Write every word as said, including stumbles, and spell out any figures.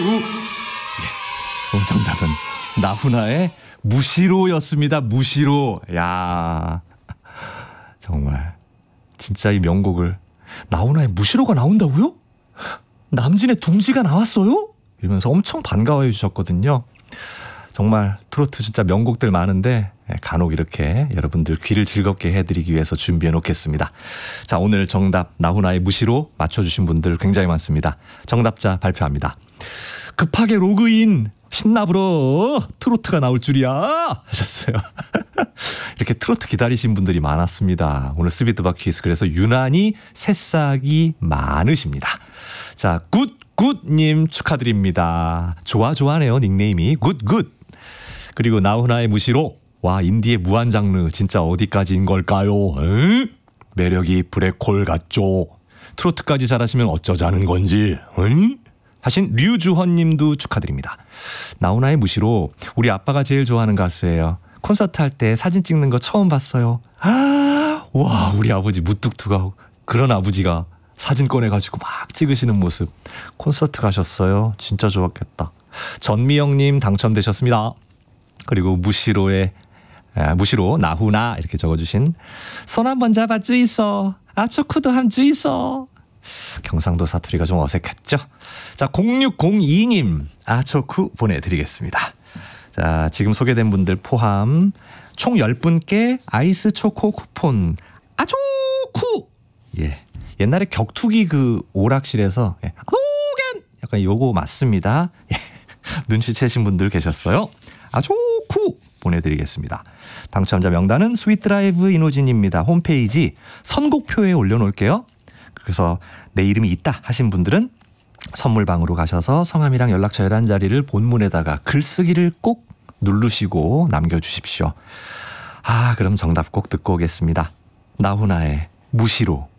어, 정답은 나훈아의 무시로였습니다. 무시로. 야, 정말 진짜 이 명곡을 나훈아의 무시로가 나온다고요? 남진의 둥지가 나왔어요? 이러면서 엄청 반가워해 주셨거든요. 정말 트로트 진짜 명곡들 많은데 간혹 이렇게 여러분들 귀를 즐겁게 해드리기 위해서 준비해 놓겠습니다. 자, 오늘 정답 나훈아의 무시로 맞춰주신 분들 굉장히 많습니다. 정답자 발표합니다. 급하게 로그인 신나불어 트로트가 나올 줄이야 하셨어요. 이렇게 트로트 기다리신 분들이 많았습니다. 오늘 스비드바 퀴즈 그래서 유난히 새싹이 많으십니다. 자, 굿굿님 축하드립니다. 좋아 좋아하네요. 닉네임이 굿굿. 그리고 나훈아의 무시로. 와, 인디의 무한 장르 진짜 어디까지인 걸까요? 응? 매력이 블랙홀 같죠. 트로트까지 잘하시면 어쩌자는 건지. 응? 하신 류주헌님도 축하드립니다. 나훈아의 무시로 우리 아빠가 제일 좋아하는 가수예요. 콘서트 할 때 사진 찍는 거 처음 봤어요. 아, 와, 우리 아버지 무뚝뚝하고 그런 아버지가 사진 꺼내가지고 막 찍으시는 모습. 콘서트 가셨어요. 진짜 좋았겠다. 전미영님 당첨되셨습니다. 그리고 무시로의 아, 무시로 나훈아 이렇게 적어주신 손 한번 잡아 주이소. 아, 초코도 한 주이소. 경상도 사투리가 좀 어색했죠. 자, 공육공이님 아초쿠 보내드리겠습니다. 자, 지금 소개된 분들 포함 총 열 분께 아이스 초코 쿠폰 아초쿠. 예, 옛날에 격투기 그 오락실에서 예, 아도겐 약간 요거 맞습니다. 예, 눈치채신 분들 계셨어요. 아초쿠 보내드리겠습니다. 당첨자 명단은 스윗드라이브 이노진입니다. 홈페이지 선곡표에 올려놓을게요. 그래서 내 이름이 있다 하신 분들은 선물방으로 가셔서 성함이랑 연락처 열한 자리를 본문에다가 글쓰기를 꼭 누르시고 남겨주십시오. 아, 그럼 정답 꼭 듣고 오겠습니다. 나훈아의 무시로.